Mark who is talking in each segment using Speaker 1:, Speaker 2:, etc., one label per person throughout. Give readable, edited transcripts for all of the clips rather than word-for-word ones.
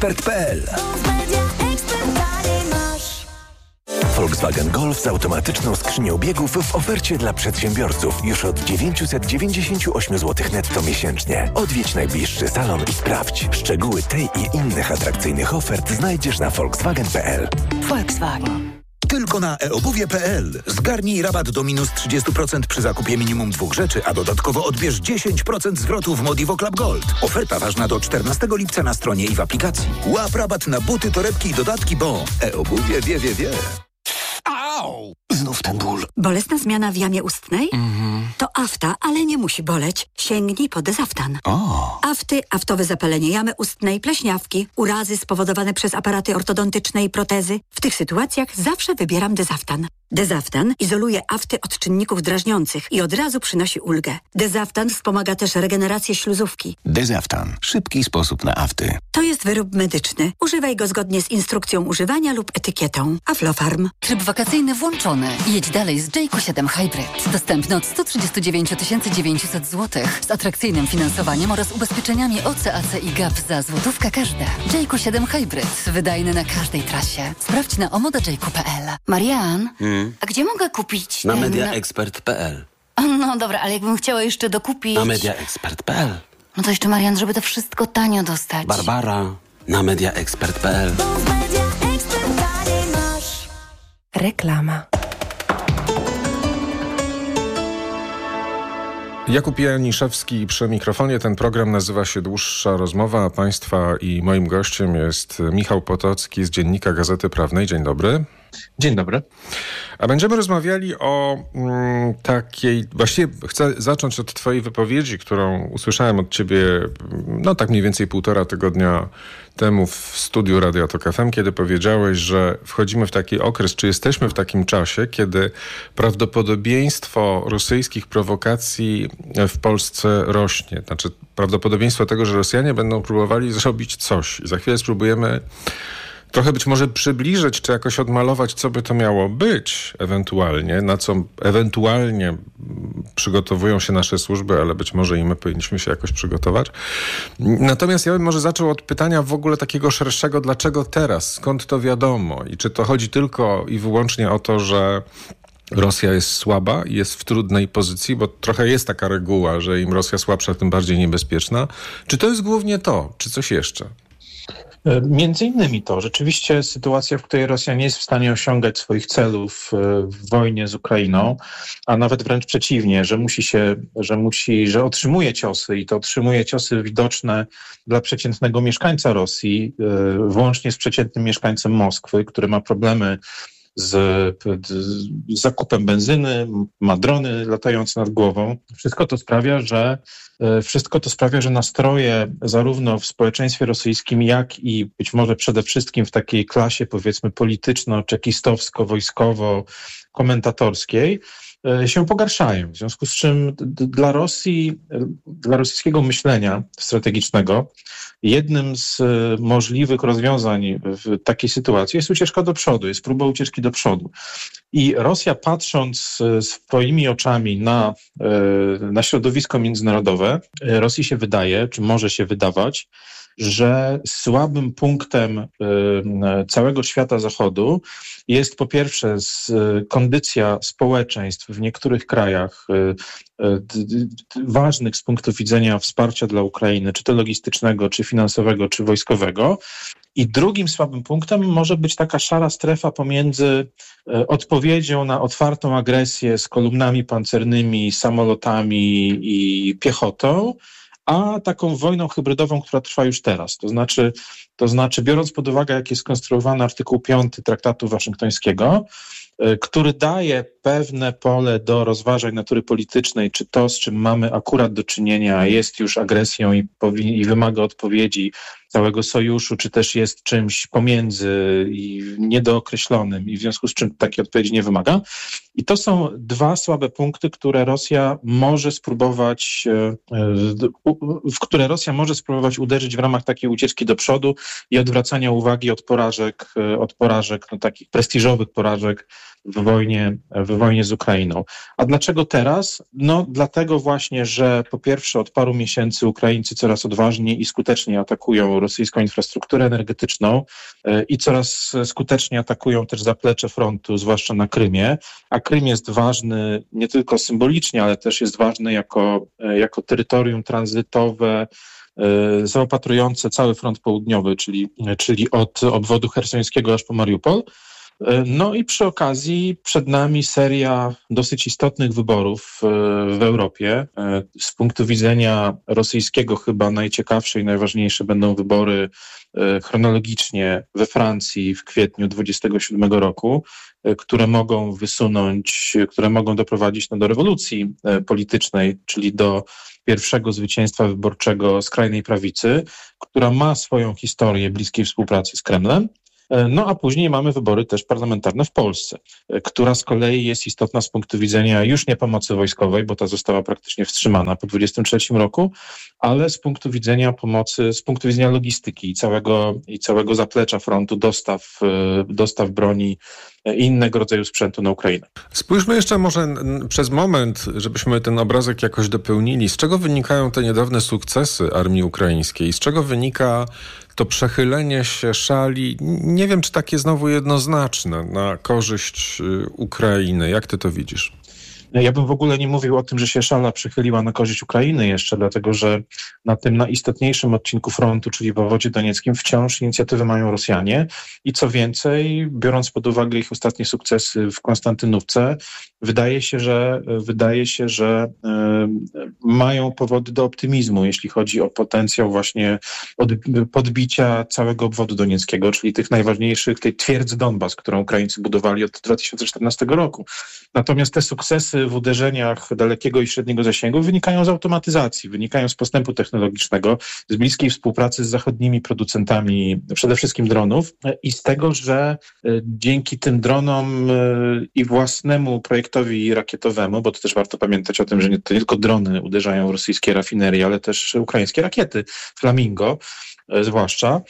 Speaker 1: Ekspert.pl. Volkswagen Golf z automatyczną skrzynią biegów w ofercie dla przedsiębiorców już od 998 zł netto miesięcznie. Odwiedź najbliższy salon i sprawdź. Szczegóły tej i innych atrakcyjnych ofert znajdziesz na Volkswagen.pl.
Speaker 2: Volkswagen.
Speaker 3: Tylko na eobuwie.pl. Zgarnij rabat do minus 30% przy zakupie minimum 2 rzeczy, a dodatkowo odbierz 10% zwrotu w Modivo Club Gold. Oferta ważna do 14 lipca na stronie i w aplikacji. Łap rabat na buty, torebki i dodatki, bo eobuwie wie.
Speaker 1: Au! Znów ten ból.
Speaker 2: Bolesna zmiana w jamie ustnej? To afta, ale nie musi boleć. Sięgnij po Dezaftan. Afty, aftowe zapalenie jamy ustnej, pleśniawki, urazy spowodowane przez aparaty ortodontyczne i protezy. W tych sytuacjach zawsze wybieram Dezaftan. Dezaftan izoluje afty od czynników drażniących i od razu przynosi ulgę. Dezaftan wspomaga też regenerację śluzówki.
Speaker 1: Dezaftan. Szybki sposób na afty.
Speaker 2: To jest wyrób medyczny. Używaj go zgodnie z instrukcją używania lub etykietą. Aflofarm.
Speaker 4: Tryb wakacyjny włączony. Jedź dalej z Jayco 7 Hybrid. Dostępny od 139 900 zł z atrakcyjnym finansowaniem oraz ubezpieczeniami OC, AC i GAP za złotówkę każde. Jayco 7 Hybrid. Wydajny na każdej trasie. Sprawdź na omodajayco.pl.
Speaker 5: Marian, a gdzie mogę kupić?
Speaker 6: Na mediaexpert.pl.
Speaker 5: No dobra, ale jakbym chciała jeszcze dokupić...
Speaker 6: Na mediaexpert.pl.
Speaker 5: No to jeszcze, Marian, żeby to wszystko tanio dostać.
Speaker 6: Barbara, na mediaexpert.pl.
Speaker 7: Reklama.
Speaker 8: Jakub Janiszewski przy mikrofonie. Ten program nazywa się Dłuższa Rozmowa, a Państwa i moim gościem jest Michał Potocki z Dziennika Gazety Prawnej. Dzień dobry.
Speaker 9: Dzień dobry.
Speaker 8: A będziemy rozmawiali o takiej... Właściwie chcę zacząć od twojej wypowiedzi, którą usłyszałem od ciebie tak mniej więcej 1,5 tygodnia temu w studiu Radia Tok FM, kiedy powiedziałeś, że wchodzimy w taki okres, czy jesteśmy w takim czasie, kiedy prawdopodobieństwo rosyjskich prowokacji w Polsce rośnie. Znaczy prawdopodobieństwo tego, że Rosjanie będą próbowali zrobić coś. I za chwilę spróbujemy trochę być może przybliżyć, czy jakoś odmalować, co by to miało być ewentualnie, na co ewentualnie przygotowują się nasze służby, ale być może i my powinniśmy się jakoś przygotować. Natomiast ja bym może zaczął od pytania w ogóle takiego szerszego, dlaczego teraz? Skąd to wiadomo? I czy to chodzi tylko i wyłącznie o to, że Rosja jest słaba i jest w trudnej pozycji, bo trochę jest taka reguła, że im Rosja słabsza, tym bardziej niebezpieczna. Czy to jest głównie to? Czy coś jeszcze?
Speaker 9: Między innymi to. Rzeczywiście sytuacja, w której Rosja nie jest w stanie osiągać swoich celów w wojnie z Ukrainą, a nawet wręcz przeciwnie, że otrzymuje ciosy i to otrzymuje ciosy widoczne dla przeciętnego mieszkańca Rosji, włącznie z przeciętnym mieszkańcem Moskwy, który ma problemy z zakupem benzyny, ma drony latające nad głową. Wszystko to sprawia, że nastroje zarówno w społeczeństwie rosyjskim, jak i być może przede wszystkim w takiej klasie, powiedzmy, polityczno-czekistowsko-wojskowo-komentatorskiej się pogarszają. W związku z czym dla Rosji, dla rosyjskiego myślenia strategicznego, jednym z możliwych rozwiązań w takiej sytuacji jest ucieczka do przodu, jest próba ucieczki do przodu. I Rosja, patrząc swoimi oczami na środowisko międzynarodowe, Rosji się wydaje, czy może się wydawać, że słabym punktem całego świata Zachodu jest po pierwsze kondycja społeczeństw w niektórych krajach ważnych z punktu widzenia wsparcia dla Ukrainy, czy to logistycznego, czy finansowego, czy wojskowego. I drugim słabym punktem może być taka szara strefa pomiędzy odpowiedzią na otwartą agresję z kolumnami pancernymi, samolotami i piechotą, a taką wojną hybrydową, która trwa już teraz. To znaczy biorąc pod uwagę, jak jest skonstruowany artykuł 5 Traktatu Waszyngtońskiego, który daje pewne pole do rozważań natury politycznej, czy to, z czym mamy akurat do czynienia, jest już agresją i wymaga odpowiedzi całego sojuszu, czy też jest czymś pomiędzy i niedookreślonym i w związku z czym takiej odpowiedzi nie wymaga. I to są dwa słabe punkty, w które Rosja może spróbować uderzyć w ramach takiej ucieczki do przodu i odwracania uwagi od porażek, takich prestiżowych porażek w wojnie z Ukrainą. A dlaczego teraz? No dlatego właśnie, że po pierwsze od paru miesięcy Ukraińcy coraz odważniej i skuteczniej atakują rosyjską infrastrukturę energetyczną i coraz skuteczniej atakują też zaplecze frontu, zwłaszcza na Krymie. A Krym jest ważny nie tylko symbolicznie, ale też jest ważny jako terytorium tranzytowe, zaopatrujące cały front południowy, czyli od obwodu chersońskiego aż po Mariupol. No i przy okazji przed nami seria dosyć istotnych wyborów w Europie. Z punktu widzenia rosyjskiego chyba najciekawsze i najważniejsze będą wybory chronologicznie we Francji w kwietniu 2027 roku, które mogą doprowadzić do rewolucji politycznej, czyli do pierwszego zwycięstwa wyborczego skrajnej prawicy, która ma swoją historię bliskiej współpracy z Kremlem. No a później mamy wybory też parlamentarne w Polsce, która z kolei jest istotna z punktu widzenia już nie pomocy wojskowej, bo ta została praktycznie wstrzymana po 2023 roku, ale z punktu widzenia pomocy, z punktu widzenia logistyki i całego zaplecza frontu, dostaw broni i innego rodzaju sprzętu na Ukrainę.
Speaker 8: Spójrzmy jeszcze może przez moment, żebyśmy ten obrazek jakoś dopełnili. Z czego wynikają te niedawne sukcesy armii ukraińskiej? Z czego wynika to przechylenie się szali, nie wiem, czy takie znowu jednoznaczne, na korzyść Ukrainy? Jak ty to widzisz?
Speaker 9: Ja bym w ogóle nie mówił o tym, że się szala przychyliła na korzyść Ukrainy jeszcze, dlatego że na tym najistotniejszym odcinku frontu, czyli w obwodzie donieckim, wciąż inicjatywę mają Rosjanie i co więcej, biorąc pod uwagę ich ostatnie sukcesy w Konstantynówce, wydaje się, że mają powody do optymizmu, jeśli chodzi o potencjał właśnie podbicia całego obwodu donieckiego, czyli tych najważniejszych, tej twierdzy Donbas, którą Ukraińcy budowali od 2014 roku. Natomiast te sukcesy w uderzeniach dalekiego i średniego zasięgu wynikają z automatyzacji, wynikają z postępu technologicznego, z bliskiej współpracy z zachodnimi producentami, przede wszystkim dronów i z tego, że dzięki tym dronom i własnemu projektowi rakietowemu, bo to też warto pamiętać o tym, że to nie tylko drony uderzają w rosyjskie rafinerie, ale też ukraińskie rakiety, Flamingo zwłaszcza,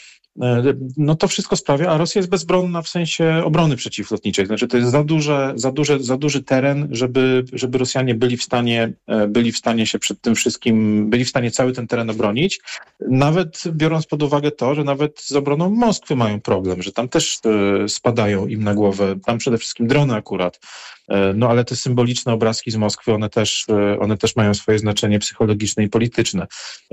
Speaker 9: no to wszystko sprawia, a Rosja jest bezbronna w sensie obrony przeciwlotniczej. Znaczy to jest za duży teren, żeby Rosjanie byli w stanie się przed tym wszystkim, byli w stanie cały ten teren obronić. Nawet biorąc pod uwagę to, że nawet z obroną Moskwy mają problem, że tam też spadają im na głowę, tam przede wszystkim drony akurat. No ale te symboliczne obrazki z Moskwy, one też mają swoje znaczenie psychologiczne i polityczne.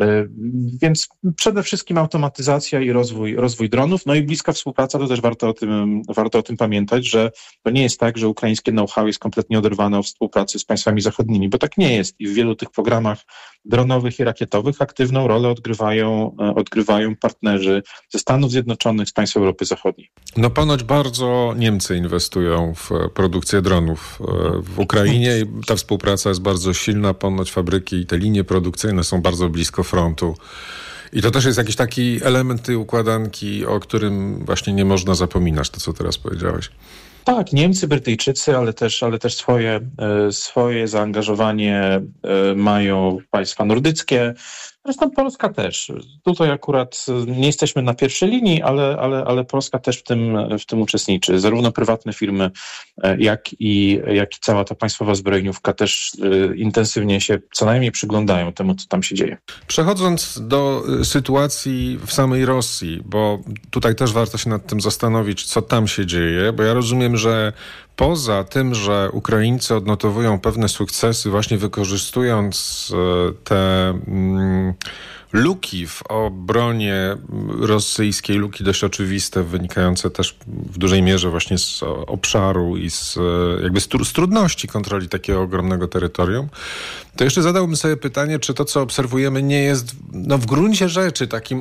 Speaker 9: Więc przede wszystkim automatyzacja i rozwój dronów, no i bliska współpraca, to też warto o tym pamiętać, że to nie jest tak, że ukraińskie know-how jest kompletnie oderwane od współpracy z państwami zachodnimi, bo tak nie jest i w wielu tych programach dronowych i rakietowych aktywną rolę odgrywają partnerzy ze Stanów Zjednoczonych, z państw Europy Zachodniej.
Speaker 8: No ponoć bardzo Niemcy inwestują w produkcję dronów w Ukrainie i ta współpraca jest bardzo silna. Ponoć fabryki i te linie produkcyjne są bardzo blisko frontu. I to też jest jakiś taki element tej układanki, o którym właśnie nie można zapominać, to co teraz powiedziałeś.
Speaker 9: Tak, Niemcy, Brytyjczycy, ale też swoje zaangażowanie mają państwa nordyckie. Zresztą Polska też. Tutaj akurat nie jesteśmy na pierwszej linii, ale Polska też w tym uczestniczy. Zarówno prywatne firmy, jak i cała ta państwowa zbrojeniówka też intensywnie się co najmniej przyglądają temu, co tam się dzieje.
Speaker 8: Przechodząc do sytuacji w samej Rosji, bo tutaj też warto się nad tym zastanowić, co tam się dzieje, bo ja rozumiem, że poza tym, że Ukraińcy odnotowują pewne sukcesy, właśnie wykorzystując te luki w obronie rosyjskiej, luki dość oczywiste, wynikające też w dużej mierze właśnie z obszaru i z trudności kontroli takiego ogromnego terytorium, to jeszcze zadałbym sobie pytanie, czy to, co obserwujemy, nie jest w gruncie rzeczy takim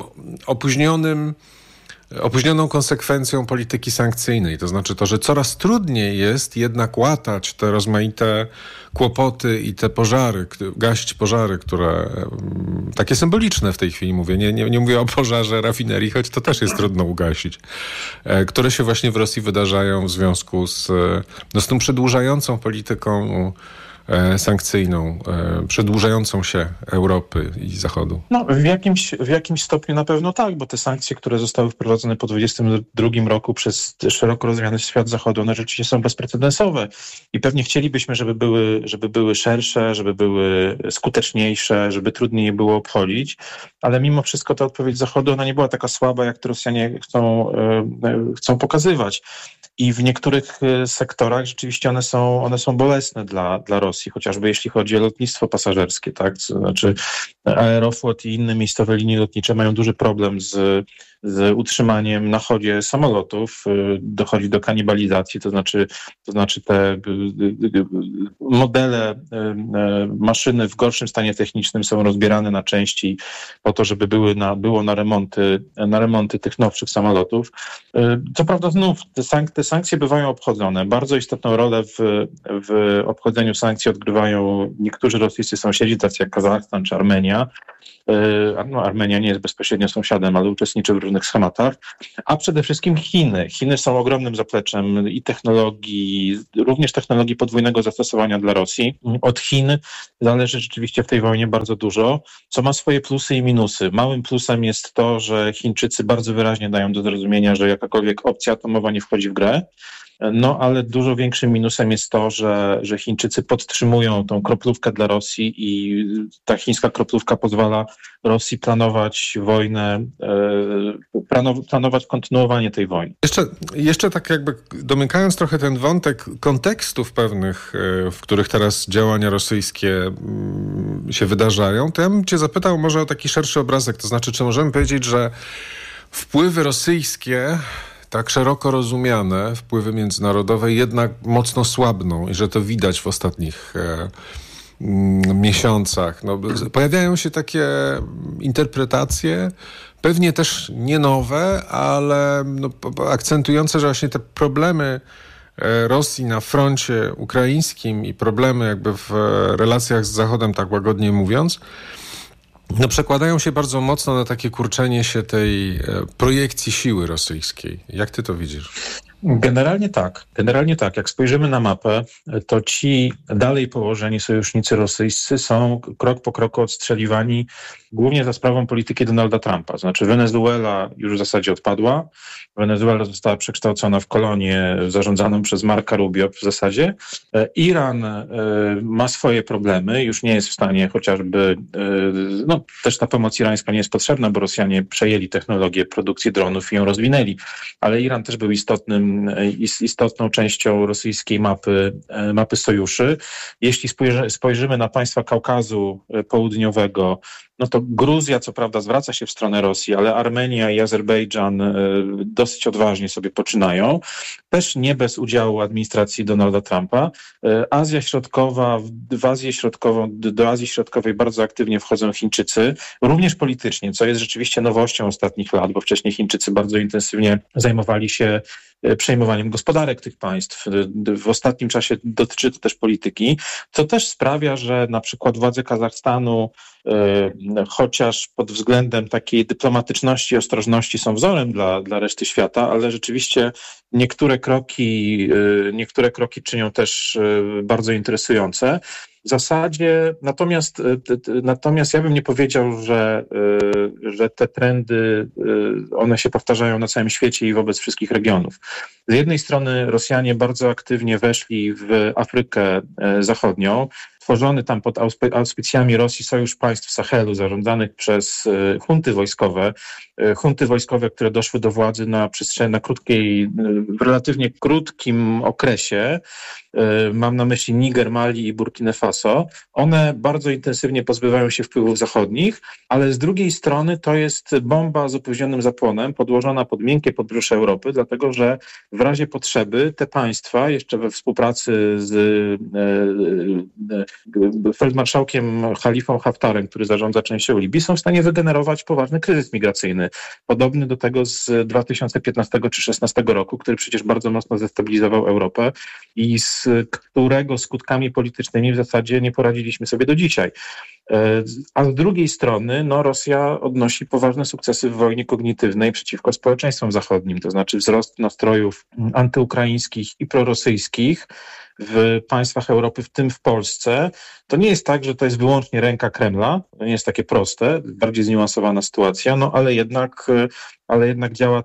Speaker 8: opóźnioną konsekwencją polityki sankcyjnej. To znaczy to, że coraz trudniej jest jednak łatać te rozmaite kłopoty i te pożary, gasić pożary, które takie symboliczne w tej chwili mówię. Nie mówię o pożarze rafinerii, choć to też jest trudno ugasić. Które się właśnie w Rosji wydarzają w związku z tą przedłużającą polityką sankcyjną, przedłużającą się Europy i Zachodu?
Speaker 9: No, w jakimś stopniu na pewno tak, bo te sankcje, które zostały wprowadzone po 2022 roku przez szeroko rozumiany świat Zachodu, one rzeczywiście są bezprecedensowe i pewnie chcielibyśmy, żeby były szersze, żeby były skuteczniejsze, żeby trudniej je było obchodzić, ale mimo wszystko ta odpowiedź Zachodu, ona nie była taka słaba, jak to Rosjanie chcą pokazywać. I w niektórych sektorach rzeczywiście one są bolesne dla Rosji, chociażby jeśli chodzi o lotnictwo pasażerskie, tak? To znaczy Aeroflot i inne miejscowe linie lotnicze mają duży problem z utrzymaniem na chodzie samolotów. Dochodzi do kanibalizacji, to znaczy te modele, maszyny w gorszym stanie technicznym są rozbierane na części po to, żeby było na remonty tych nowszych samolotów. Co prawda znów te sankcje bywają obchodzone. Bardzo istotną rolę w obchodzeniu sankcji odgrywają niektórzy rosyjscy sąsiedzi, tacy jak Kazachstan czy Armenia. No, Armenia nie jest bezpośrednio sąsiadem, ale uczestniczy w różnych schematach. A przede wszystkim Chiny. Chiny są ogromnym zapleczem i technologii, również technologii podwójnego zastosowania dla Rosji. Od Chin zależy rzeczywiście w tej wojnie bardzo dużo, co ma swoje plusy i minusy. Małym plusem jest to, że Chińczycy bardzo wyraźnie dają do zrozumienia, że jakakolwiek opcja atomowa nie wchodzi w grę. No, ale dużo większym minusem jest to, że Chińczycy podtrzymują tą kroplówkę dla Rosji i ta chińska kroplówka pozwala Rosji planować wojnę, planować kontynuowanie tej wojny.
Speaker 8: Jeszcze tak jakby domykając trochę ten wątek kontekstów pewnych, w których teraz działania rosyjskie się wydarzają, to ja bym cię zapytał może o taki szerszy obrazek. To znaczy, czy możemy powiedzieć, że wpływy rosyjskie, tak szeroko rozumiane, wpływy międzynarodowe jednak mocno słabną i że to widać w ostatnich miesiącach. No, pojawiają się takie interpretacje, pewnie też nie nowe, ale akcentujące, że właśnie te problemy Rosji na froncie ukraińskim i problemy jakby w relacjach z Zachodem, tak łagodnie mówiąc, przekładają się bardzo mocno na takie kurczenie się tej projekcji siły rosyjskiej. Jak ty to widzisz?
Speaker 9: Generalnie tak. Jak spojrzymy na mapę, to ci dalej położeni sojusznicy rosyjscy są krok po kroku odstrzeliwani głównie za sprawą polityki Donalda Trumpa. Znaczy Wenezuela już w zasadzie odpadła. Wenezuela została przekształcona w kolonię zarządzaną przez Marca Rubio w zasadzie. Iran ma swoje problemy, już nie jest w stanie chociażby, też ta pomoc irańska nie jest potrzebna, bo Rosjanie przejęli technologię produkcji dronów i ją rozwinęli, ale Iran też był istotną częścią rosyjskiej mapy sojuszy. Jeśli spojrzymy na państwa Kaukazu Południowego, no to Gruzja co prawda zwraca się w stronę Rosji, ale Armenia i Azerbejdżan dosyć odważnie sobie poczynają. Też nie bez udziału administracji Donalda Trumpa. Azja Środkowa, do Azji Środkowej bardzo aktywnie wchodzą Chińczycy, również politycznie, co jest rzeczywiście nowością ostatnich lat, bo wcześniej Chińczycy bardzo intensywnie zajmowali się przejmowaniem gospodarek tych państw. W ostatnim czasie dotyczy to też polityki, co też sprawia, że na przykład władze Kazachstanu, chociaż pod względem takiej dyplomatyczności i ostrożności są wzorem dla reszty świata, ale rzeczywiście niektóre kroki czynią też bardzo interesujące. W zasadzie, natomiast ja bym nie powiedział, że te trendy, one się powtarzają na całym świecie i wobec wszystkich regionów. Z jednej strony Rosjanie bardzo aktywnie weszli w Afrykę Zachodnią, tworzony tam pod auspicjami Rosji Sojusz Państw Sahelu zarządzanych przez hunty wojskowe, które doszły do władzy w relatywnie krótkim okresie. Mam na myśli Niger, Mali i Burkina Faso. One bardzo intensywnie pozbywają się wpływów zachodnich, ale z drugiej strony to jest bomba z opóźnionym zapłonem podłożona pod miękkie podbrzusze Europy, dlatego że w razie potrzeby te państwa jeszcze we współpracy z feldmarszałkiem Halifą Haftarem, który zarządza częścią Libii, są w stanie wygenerować poważny kryzys migracyjny, podobny do tego z 2015 czy 2016 roku, który przecież bardzo mocno zestabilizował Europę i z którego skutkami politycznymi w zasadzie nie poradziliśmy sobie do dzisiaj. A z drugiej strony Rosja odnosi poważne sukcesy w wojnie kognitywnej przeciwko społeczeństwom zachodnim, to znaczy wzrost nastrojów antyukraińskich i prorosyjskich w państwach Europy, w tym w Polsce. To nie jest tak, że to jest wyłącznie ręka Kremla, to nie jest takie proste, bardziej zniuansowana sytuacja, ale jednak działa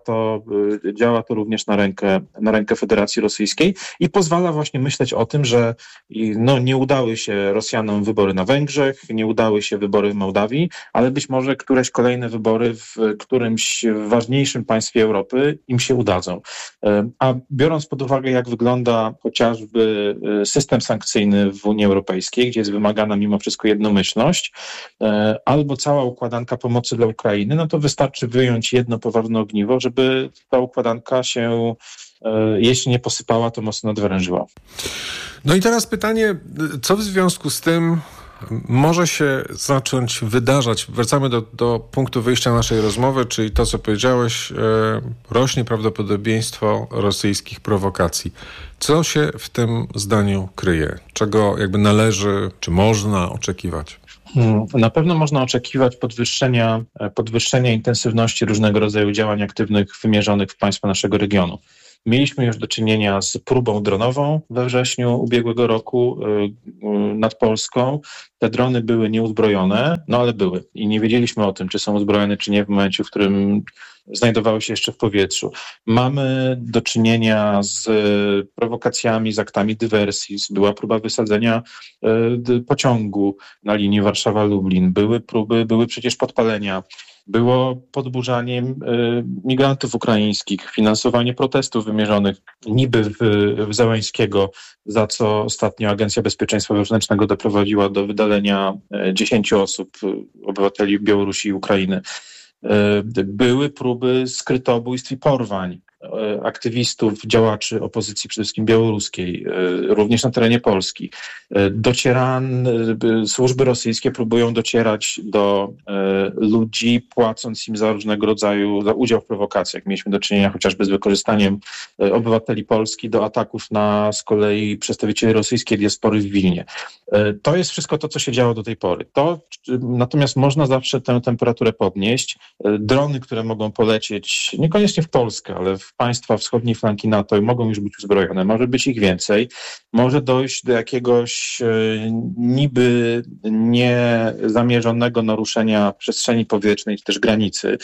Speaker 9: to również na rękę Federacji Rosyjskiej i pozwala właśnie myśleć o tym, że nie udały się Rosjanom wybory na Węgrzech, nie udały się wybory w Mołdawii, ale być może któreś kolejne wybory w którymś ważniejszym państwie Europy im się udadzą. A biorąc pod uwagę, jak wygląda chociażby system sankcyjny w Unii Europejskiej, gdzie jest wymagana mimo wszystko jednomyślność, albo cała układanka pomocy dla Ukrainy, to wystarczy wyjąć jedno poważne ogniwo, żeby ta układanka się, jeśli nie posypała, to mocno nadwyrężyła.
Speaker 8: No i teraz pytanie, co w związku z tym może się zacząć wydarzać? Wracamy do punktu wyjścia naszej rozmowy, czyli to, co powiedziałeś, rośnie prawdopodobieństwo rosyjskich prowokacji. Co się w tym zdaniu kryje? Czego należy, czy można oczekiwać?
Speaker 9: Na pewno można oczekiwać podwyższenia intensywności różnego rodzaju działań aktywnych wymierzonych w państwa naszego regionu. Mieliśmy już do czynienia z próbą dronową we wrześniu ubiegłego roku nad Polską. Te drony były nieuzbrojone, ale były i nie wiedzieliśmy o tym, czy są uzbrojone, czy nie w momencie, w którym znajdowały się jeszcze w powietrzu. Mamy do czynienia z prowokacjami, z aktami dywersji. Była próba wysadzenia pociągu na linii Warszawa-Lublin. Były przecież podpalenia. Było podburzanie migrantów ukraińskich, finansowanie protestów wymierzonych niby w Zełańskiego, za co ostatnio Agencja Bezpieczeństwa Wewnętrznego doprowadziła do wydalenia 10 osób, obywateli Białorusi i Ukrainy. Były próby skrytobójstw i porwań aktywistów, działaczy opozycji, przede wszystkim białoruskiej, również na terenie Polski. Służby rosyjskie próbują docierać do ludzi, płacąc im za różnego rodzaju, za udział w prowokacjach. Mieliśmy do czynienia chociażby z wykorzystaniem obywateli Polski do ataków na z kolei przedstawicieli rosyjskiej diaspory w Wilnie. To jest wszystko to, co się działo do tej pory. Natomiast można zawsze tę temperaturę podnieść. Drony, które mogą polecieć, niekoniecznie w Polskę, ale w państwa wschodniej flanki NATO, mogą już być uzbrojone. Może być ich więcej. Może dojść do jakiegoś niby niezamierzonego naruszenia przestrzeni powietrznej, czy też granicy.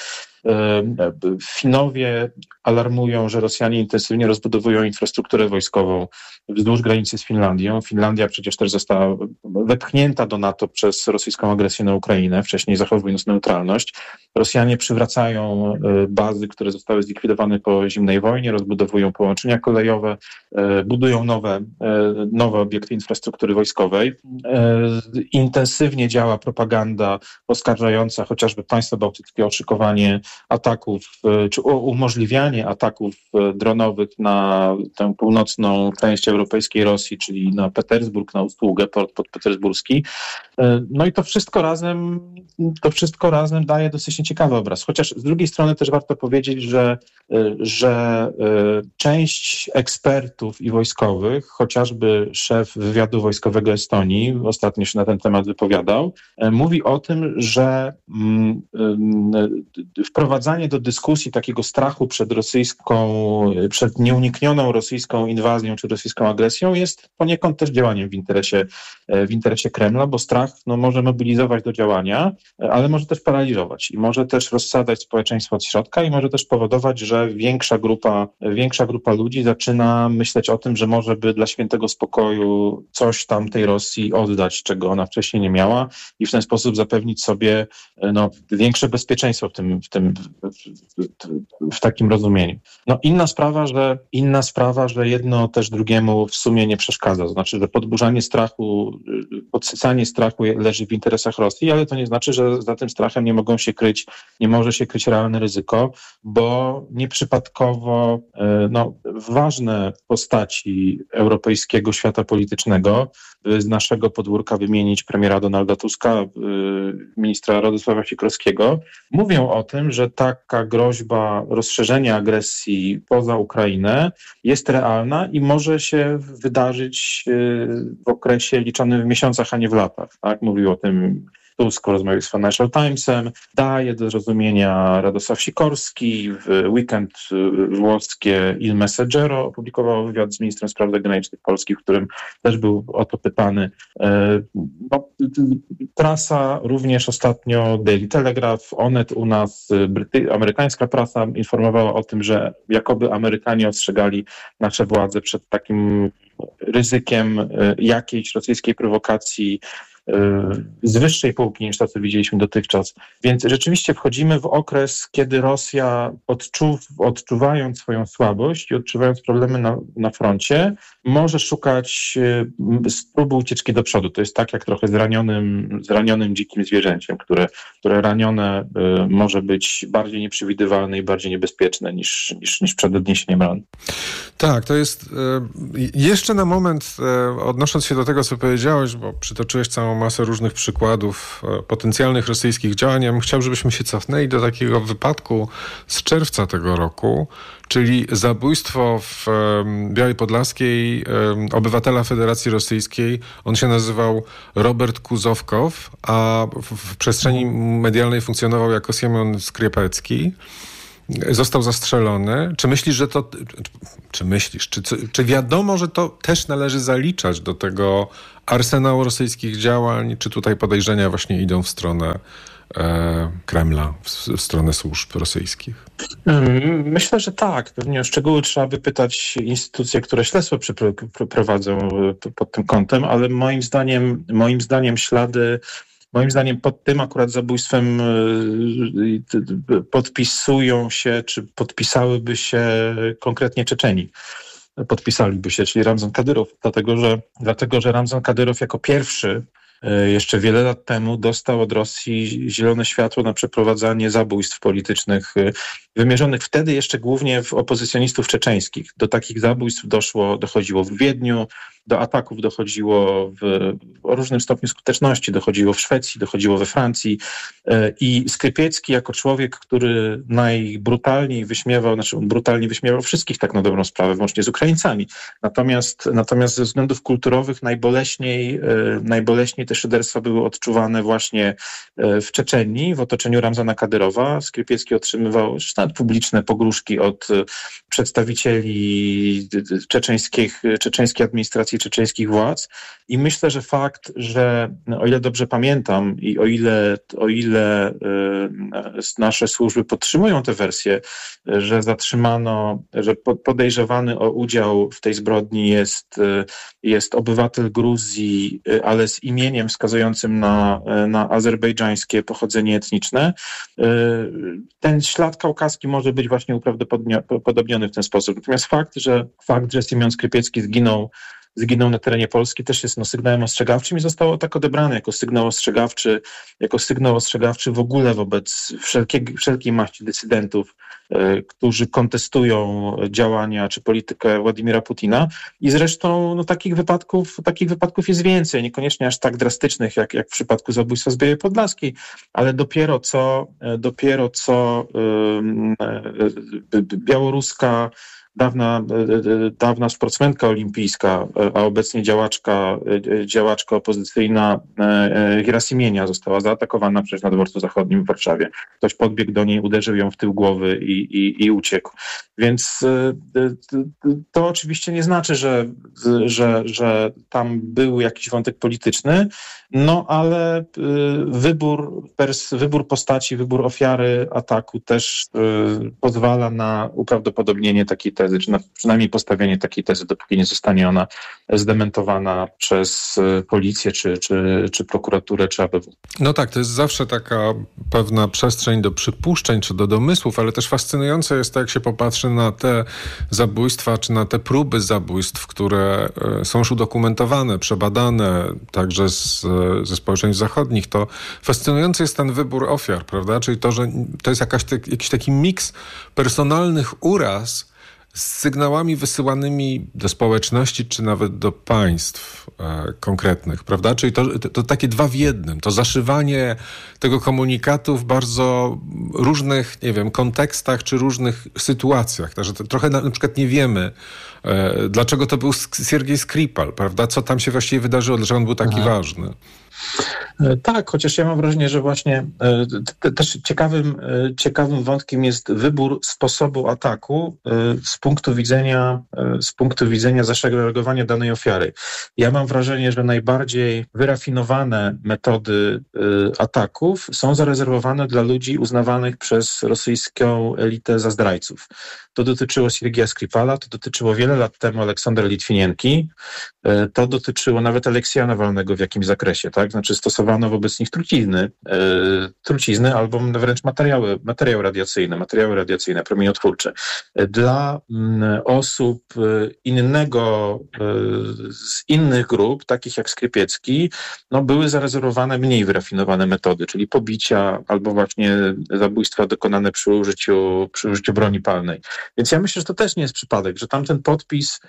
Speaker 9: Finowie alarmują, że Rosjanie intensywnie rozbudowują infrastrukturę wojskową wzdłuż granicy z Finlandią. Finlandia przecież też została wepchnięta do NATO przez rosyjską agresję na Ukrainę, wcześniej zachowując neutralność. Rosjanie przywracają bazy, które zostały zlikwidowane po zimnej wojnie, rozbudowują połączenia kolejowe, budują nowe obiekty infrastruktury wojskowej. Intensywnie działa propaganda oskarżająca chociażby państwa bałtyckie o szykowanie ataków, czy umożliwianie ataków dronowych na tę północną część europejskiej Rosji, czyli na Petersburg, na Ustługę, port podpetersburski. No i to wszystko razem daje dosyć ciekawy obraz. Chociaż z drugiej strony też warto powiedzieć, że część ekspertów i wojskowych, chociażby szef wywiadu wojskowego Estonii ostatnio się na ten temat wypowiadał, mówi o tym, że wprowadzanie do dyskusji takiego strachu przed nieuniknioną rosyjską inwazją czy rosyjską agresją jest poniekąd też działaniem w interesie Kremla, bo strach może mobilizować do działania, ale może też paraliżować i może też rozsadzać społeczeństwo od środka i może też powodować, że większa grupa ludzi zaczyna myśleć o tym, że może by dla świętego spokoju coś tam tej Rosji oddać, czego ona wcześniej nie miała i w ten sposób zapewnić sobie większe bezpieczeństwo w takim rozumieniu. Inna sprawa, że jedno też drugiemu w sumie nie przeszkadza. To znaczy, że podburzanie strachu, podsycanie strachu leży w interesach Rosji, ale to nie znaczy, że za tym strachem nie może się kryć realne ryzyko, bo nieprzypadkowo ważne postaci europejskiego świata politycznego, z naszego podwórka wymienić premiera Donalda Tuska, ministra Radosława Sikorskiego, mówią o tym, że taka groźba rozszerzenia agresji poza Ukrainę jest realna i może się wydarzyć w okresie liczonym w miesiącach, a nie w latach. Tak? Mówił o tym Tusk rozmawiał z Financial Timesem, daje do zrozumienia Radosław Sikorski, w weekend włoskie Il Messaggero opublikowało wywiad z ministrem spraw zagranicznych Polski, w którym też był o to pytany. Prasa również ostatnio, Daily Telegraph, Onet u nas, amerykańska prasa informowała o tym, że jakoby Amerykanie ostrzegali nasze władze przed takim ryzykiem jakiejś rosyjskiej prowokacji z wyższej półki niż to, co widzieliśmy dotychczas. Więc rzeczywiście wchodzimy w okres, kiedy Rosja odczuwając swoją słabość i odczuwając problemy na froncie, może szukać próby ucieczki do przodu. To jest tak jak trochę zranionym dzikim zwierzęciem, które ranione może być bardziej nieprzewidywalne i bardziej niebezpieczne niż przed odniesieniem ran.
Speaker 8: Tak, to jest jeszcze na moment, odnosząc się do tego, co powiedziałeś, bo przytoczyłeś całą masę różnych przykładów potencjalnych rosyjskich działań. Ja bym chciał, żebyśmy się cofnęli do takiego wypadku z czerwca tego roku, czyli zabójstwo w Białej Podlaskiej obywatela Federacji Rosyjskiej. On się nazywał Robert Kuzowkow, a w przestrzeni medialnej funkcjonował jako Siemion Skriepecki. Został zastrzelony. Czy myślisz, że to... Czy wiadomo, że to też należy zaliczać do tego arsenału rosyjskich działań? Czy tutaj podejrzenia właśnie idą w stronę Kremla, w stronę służb rosyjskich?
Speaker 9: Myślę, że tak. Pewnie o szczegóły trzeba by pytać instytucje, które śledztwo prowadzą pod tym kątem, ale moim zdaniem ślady... Moim zdaniem pod tym akurat zabójstwem podpisują się, czy podpisałyby się konkretnie Czeczeni. Podpisaliby się, czyli Ramzan Kadyrow, dlatego że Ramzan Kadyrow jako pierwszy jeszcze wiele lat temu dostał od Rosji zielone światło na przeprowadzanie zabójstw politycznych wymierzonych wtedy jeszcze głównie w opozycjonistów czeczeńskich. Do takich zabójstw dochodziło w Wiedniu, do ataków dochodziło o różnym stopniu skuteczności, dochodziło w Szwecji, dochodziło we Francji i Skrypiecki jako człowiek, który najbrutalniej wyśmiewał, on brutalnie wyśmiewał wszystkich tak na dobrą sprawę, włącznie z Ukraińcami. Natomiast ze względów kulturowych najboleśniej te szyderstwa były odczuwane właśnie w Czeczenii, w otoczeniu Ramzana Kadyrowa. Skrypiecki otrzymywał nawet publiczne pogróżki od przedstawicieli czeczeńskiej administracji, czeczeńskich władz i myślę, że fakt, że o ile dobrze pamiętam i o ile nasze służby podtrzymują tę wersję, że że podejrzewany o udział w tej zbrodni jest obywatel Gruzji, ale z imieniem wskazującym na azerbejdżańskie pochodzenie etniczne, ten ślad kaukaski może być właśnie uprawdopodobniony w ten sposób. Natomiast fakt, że Siemion Skrypiecki zginął na terenie Polski też jest sygnałem ostrzegawczym i zostało tak odebrane jako sygnał ostrzegawczy w ogóle wobec wszelkiej maści dysydentów, którzy kontestują działania czy politykę Władimira Putina. I zresztą takich wypadków jest więcej, niekoniecznie aż tak drastycznych jak w przypadku zabójstwa z Białej Podlaskiej, ale dopiero co białoruska dawna sportsmenka olimpijska, a obecnie działaczka opozycyjna Gerasimienia została zaatakowana przecież na dworcu zachodnim w Warszawie. Ktoś podbiegł do niej, uderzył ją w tył głowy i uciekł. Więc to oczywiście nie znaczy, że tam był jakiś wątek polityczny, ale wybór postaci, wybór ofiary ataku też pozwala na uprawdopodobnienie takiej tezy, czy przynajmniej postawienie takiej tezy, dopóki nie zostanie ona zdementowana przez policję, czy prokuraturę, czy ABW.
Speaker 8: No tak, to jest zawsze taka pewna przestrzeń do przypuszczeń, czy do domysłów, ale też fascynujące jest to, jak się popatrzy na te zabójstwa, czy na te próby zabójstw, które są już udokumentowane, przebadane także ze społeczeństw zachodnich, to fascynujący jest ten wybór ofiar, prawda? Czyli to, że to jest jakiś taki miks personalnych uraz z sygnałami wysyłanymi do społeczności, czy nawet do państw konkretnych, prawda? Czyli to takie dwa w jednym. To zaszywanie tego komunikatu w bardzo różnych, nie wiem, kontekstach, czy różnych sytuacjach. Także trochę na przykład nie wiemy, dlaczego to był Siergiej Skripal, prawda? Co tam się właściwie wydarzyło, dlaczego on był taki ważny.
Speaker 9: Tak, chociaż ja mam wrażenie, że właśnie też ciekawym wątkiem jest wybór sposobu ataku z punktu widzenia zaszeregowania danej ofiary. Ja mam wrażenie, że najbardziej wyrafinowane metody ataków są zarezerwowane dla ludzi uznawanych przez rosyjską elitę za zdrajców. To dotyczyło Siergieja Skripala, to dotyczyło wiele lat temu Aleksandra Litwinienki, to dotyczyło nawet Aleksieja Nawalnego w jakimś zakresie, tak? Znaczy stosowano wobec nich trucizny albo wręcz materiały radiacyjne, promieniotwórcze. Dla osób z innych grup, takich jak Skrypiecki, były zarezerwowane mniej wyrafinowane metody, czyli pobicia albo właśnie zabójstwa dokonane przy użyciu broni palnej. Więc ja myślę, że to też nie jest przypadek, że tamten podpis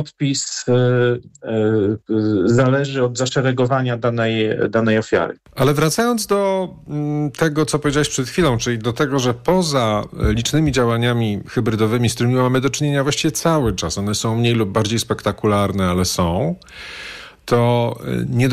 Speaker 9: zależy od zaszeregowania danej ofiary.
Speaker 8: Ale wracając do tego, co powiedziałeś przed chwilą, czyli do tego, że poza licznymi działaniami hybrydowymi, z którymi mamy do czynienia właściwie cały czas, one są mniej lub bardziej spektakularne, ale są, to nie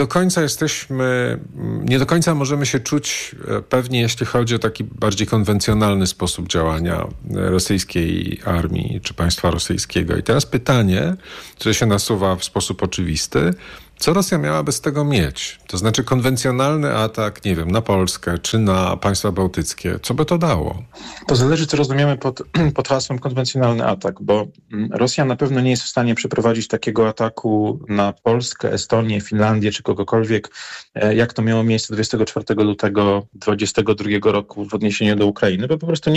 Speaker 8: do końca możemy się czuć pewnie, jeśli chodzi o taki bardziej konwencjonalny sposób działania rosyjskiej armii czy państwa rosyjskiego. I teraz pytanie, które się nasuwa w sposób oczywisty, co Rosja miałaby z tego mieć? To znaczy konwencjonalny atak, nie wiem, na Polskę czy na państwa bałtyckie. Co by to dało?
Speaker 9: To zależy, co rozumiemy pod hasłem konwencjonalny atak, bo Rosja na pewno nie jest w stanie przeprowadzić takiego ataku na Polskę, Estonię, Finlandię czy kogokolwiek, jak to miało miejsce 24 lutego 2022 roku w odniesieniu do Ukrainy, bo po prostu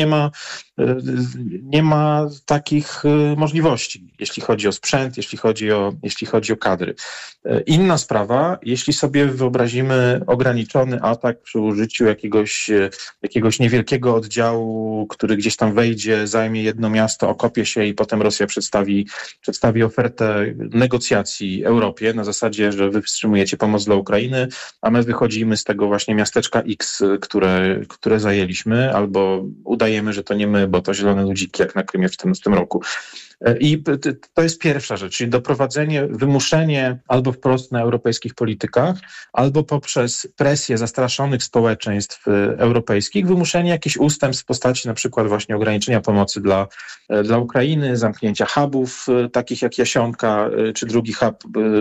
Speaker 9: nie ma takich możliwości, jeśli chodzi o sprzęt, jeśli chodzi o kadry. Inna sprawa, jeśli sobie wyobrazimy ograniczony atak przy użyciu jakiegoś niewielkiego oddziału, który gdzieś tam wejdzie, zajmie jedno miasto, okopie się i potem Rosja przedstawi ofertę negocjacji Europie na zasadzie, że wy wstrzymujecie pomoc dla Ukrainy, a my wychodzimy z tego właśnie miasteczka X, które zajęliśmy, albo udajemy, że to nie my, bo to zielone ludziki jak na Krymie w tym roku. I to jest pierwsza rzecz, czyli wymuszenie albo wprost na europejskich politykach, albo poprzez presję zastraszonych społeczeństw europejskich, wymuszenie jakichś ustępstw w postaci na przykład właśnie ograniczenia pomocy dla Ukrainy, zamknięcia hubów takich jak Jasionka, czy drugi hub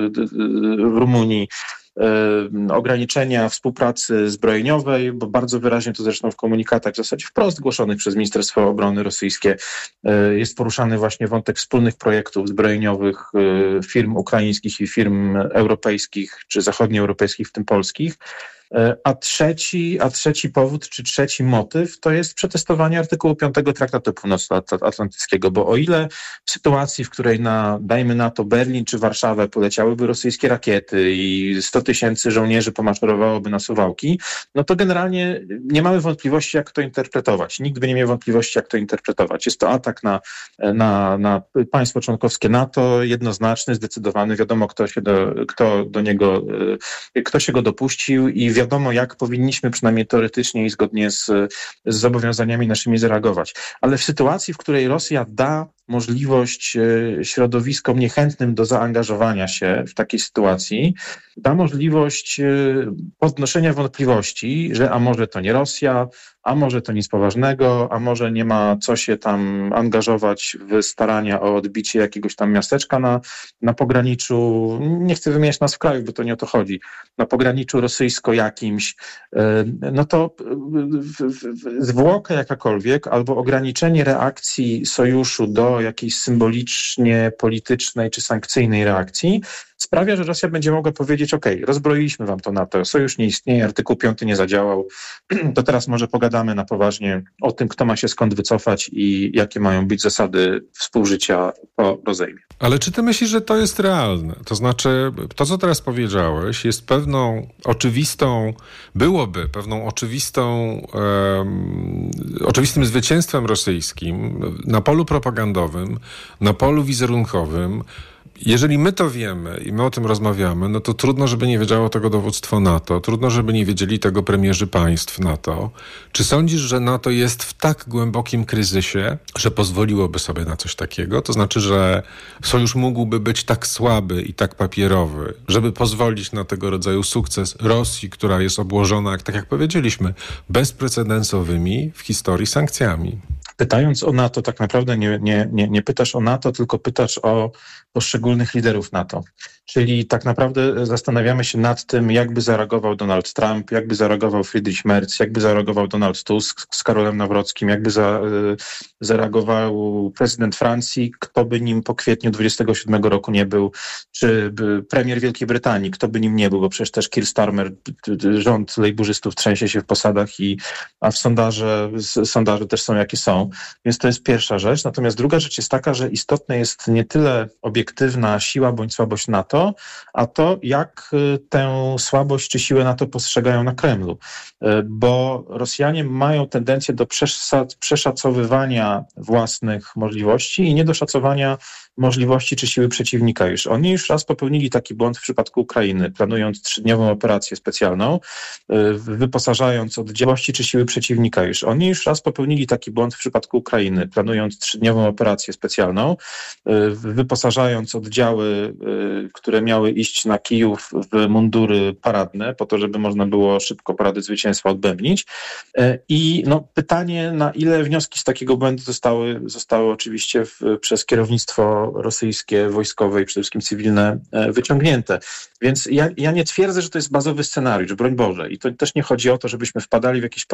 Speaker 9: w Rumunii, ograniczenia współpracy zbrojeniowej, bo bardzo wyraźnie to zresztą w komunikatach w zasadzie wprost głoszonych przez Ministerstwo Obrony rosyjskie jest poruszany właśnie wątek wspólnych projektów zbrojeniowych firm ukraińskich i firm europejskich, czy zachodnioeuropejskich, w tym polskich. A trzeci powód, czy trzeci motyw, to jest przetestowanie artykułu 5 Traktatu Północnoatlantyckiego, bo o ile w sytuacji, w której dajmy na to Berlin czy Warszawę poleciałyby rosyjskie rakiety i 100 000 żołnierzy pomaszerowałoby na Suwałki, no to generalnie nie mamy wątpliwości, jak to interpretować. Nikt by nie miał wątpliwości, jak to interpretować. Jest to atak na państwo członkowskie NATO, jednoznaczny, zdecydowany, wiadomo kto się go dopuścił i wiadomo, jak powinniśmy przynajmniej teoretycznie i zgodnie z zobowiązaniami naszymi zareagować. Ale w sytuacji, w której Rosja da możliwość środowiskom niechętnym do zaangażowania się w takiej sytuacji, da możliwość podnoszenia wątpliwości, że a może to nie Rosja, a może to nic poważnego, a może nie ma co się tam angażować w starania o odbicie jakiegoś tam miasteczka na pograniczu, nie chcę wymieniać nazw krajów, bo to nie o to chodzi, na pograniczu rosyjsko-jakimś, no to zwłoka jakakolwiek albo ograniczenie reakcji sojuszu do jakiejś symbolicznie politycznej czy sankcyjnej reakcji sprawia, że Rosja będzie mogła powiedzieć, rozbroiliśmy wam to NATO, sojusz nie istnieje, artykuł 5 nie zadziałał, to teraz może pogadamy na poważnie o tym, kto ma się skąd wycofać i jakie mają być zasady współżycia po rozejmie. Ale
Speaker 8: czy ty myślisz, że to jest realne? To znaczy, to co teraz powiedziałeś jest byłoby pewną oczywistym zwycięstwem rosyjskim na polu propagandowym, na polu wizerunkowym. Jeżeli my to wiemy i my o tym rozmawiamy, no to trudno, żeby nie wiedziało tego dowództwo NATO, trudno, żeby nie wiedzieli tego premierzy państw NATO. Czy sądzisz, że NATO jest w tak głębokim kryzysie, że pozwoliłoby sobie na coś takiego? To znaczy, że sojusz mógłby być tak słaby i tak papierowy, żeby pozwolić na tego rodzaju sukces Rosji, która jest obłożona, tak jak powiedzieliśmy, bezprecedensowymi w historii sankcjami?
Speaker 9: Pytając o NATO, tak naprawdę nie pytasz o NATO, tylko pytasz o poszczególnych liderów NATO. Czyli tak naprawdę zastanawiamy się nad tym, jakby zareagował Donald Trump, jakby zareagował Friedrich Merz, jakby zareagował Donald Tusk z Karolem Nawrockim, jakby zareagował prezydent Francji, kto by nim po kwietniu 27 roku nie był, czy premier Wielkiej Brytanii, kto by nim nie był, bo przecież też Keir Starmer, rząd lejburzystów trzęsie się w posadach, a sondaże też są jakie są. Więc to jest pierwsza rzecz. Natomiast druga rzecz jest taka, że istotne jest nie tyle obiektywna siła bądź słabość NATO, a to, jak tę słabość czy siłę NATO postrzegają na Kremlu. Bo Rosjanie mają tendencję do przeszacowywania własnych możliwości i niedoszacowania możliwości czy siły przeciwnika już. Oni już raz popełnili taki błąd w przypadku Ukrainy, planując 3-dniową operację specjalną, wyposażając oddziałości czy siły przeciwnika już. Oni już raz popełnili taki błąd w przypadku Ukrainy, planując 3-dniową operację specjalną, wyposażając oddziały, które miały iść na Kijów w mundury paradne, po to, żeby można było szybko parady zwycięstwa odbębnić. I pytanie, na ile wnioski z takiego błędu zostały oczywiście przez kierownictwo rosyjskie, wojskowe i przede wszystkim cywilne wyciągnięte. Więc ja nie twierdzę, że to jest bazowy scenariusz, broń Boże. I to też nie chodzi o to, żebyśmy wpadali w jakieś